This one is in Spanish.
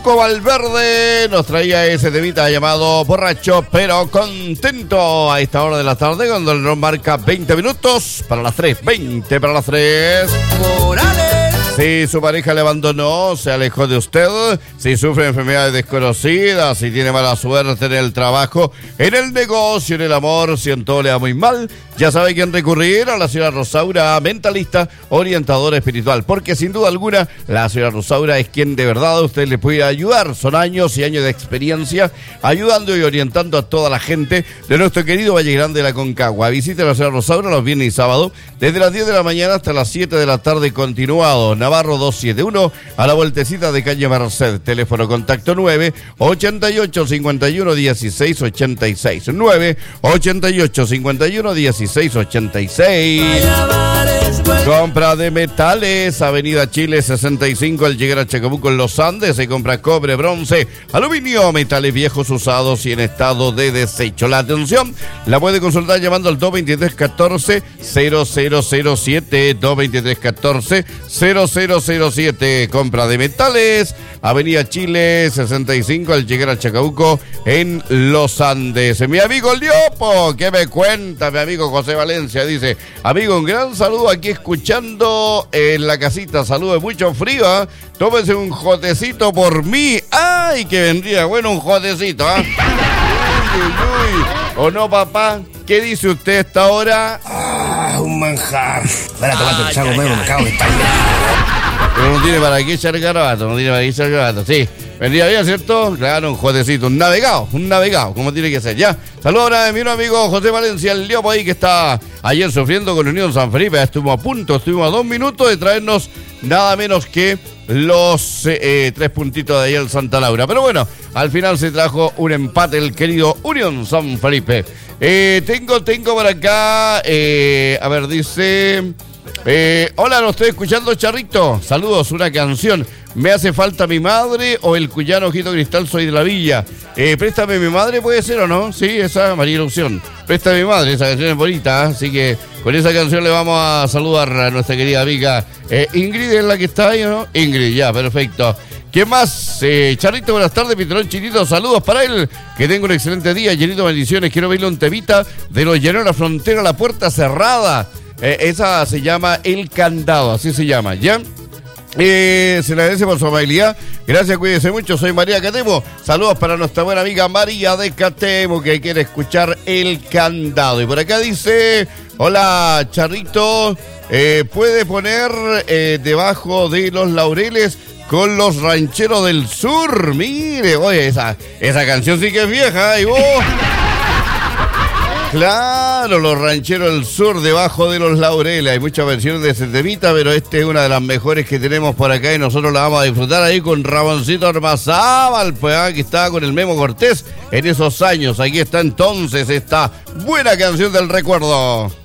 Valverde nos traía ese temita llamado Borracho pero Contento a esta hora de la tarde cuando el reloj marca 20 minutos para las 3, 20 para las 3. Morales. Si su pareja le abandonó, se alejó de usted, si sufre enfermedades desconocidas, si tiene mala suerte en el trabajo, en el negocio, en el amor, si en todo le va muy mal, ya sabe a quién recurrir, a la señora Rosaura, mentalista, orientadora espiritual, porque sin duda alguna la señora Rosaura es quien de verdad a usted le puede ayudar. Son años y años de experiencia ayudando y orientando a toda la gente de nuestro querido Valle Grande de la Concagua. Visite a la señora Rosaura los viernes y sábados desde las 10 de la mañana hasta las 7 de la tarde continuado. Navarro 271 a la vueltecita de calle Merced. Teléfono contacto 988-51-1686. 988-51-1686. Compra de metales, Avenida Chile 65 al llegar a Chacabuco en Los Andes. Se compra cobre, bronce, aluminio, metales viejos usados y en estado de desecho. La atención la puede consultar llamando al 223-14-0007. 223-14-0007. Compra de metales, Avenida Chile 65 al llegar a Chacabuco en Los Andes. Mi amigo Liopo, ¿qué me cuenta? Mi amigo José Valencia dice: amigo, un gran saludo aquí escuchando en la casita. Saludos, mucho frío, ¿eh? Tómese un jotecito por mí. ¡Ay, que vendría bueno un jotecito! ¿Eh? Uy, uy, uy. ¿O no, papá? ¿Qué dice usted a esta hora? Un manjar. Para tomarte el chago nuevo, me cago en España. Pero no tiene para qué echar garabato, no tiene para qué echar garabato, sí. Vendría bien, ¿cierto? Claro, un jotecito, un navegado, como tiene que ser, ¿ya? Saludos ahora de mi amigo José Valencia, el Liopo ahí que está ayer sufriendo con Unión San Felipe. Estuvimos a 2 minutos de traernos nada menos que los 3 puntitos de ayer el Santa Laura. Pero bueno, al final se trajo un empate el querido Unión San Felipe. Tengo por acá, a ver, dice... hola, lo estoy escuchando, Charrito. Saludos, una canción. ¿Me hace falta mi madre o el cuyano Ojito Cristal soy de la villa? Préstame mi madre, ¿puede ser o no? Sí, esa, María Ilusión. Préstame mi madre, esa canción es bonita, así que con esa canción le vamos a saludar a nuestra querida amiga Ingrid, ¿es la que está ahí o no? Ingrid, ya, perfecto. ¿Qué más? Charrito, buenas tardes, Pitrón Chinito, saludos para él. Que tenga un excelente día, llenito de bendiciones. Quiero verlo en temita de los Llaneros a la Frontera, la puerta cerrada. Esa se llama El Candado, así se llama, ¿ya? Se le agradece por su amabilidad. Gracias, cuídese mucho. Soy María Catemo. Saludos para nuestra buena amiga María de Catemo, que quiere escuchar El Candado. Y por acá dice: hola, Charrito, ¿puede poner Debajo de los Laureles con los Rancheros del Sur? Mire, oye, esa canción sí que es vieja, ¿y vos? Claro, los Rancheros del Sur, Debajo de los Laureles. Hay muchas versiones de ese temita, pero esta es una de las mejores que tenemos por acá y nosotros la vamos a disfrutar ahí con Ramoncito Ormazábal, pues, que estaba con el Memo Cortés en esos años. Aquí está entonces esta buena canción del recuerdo.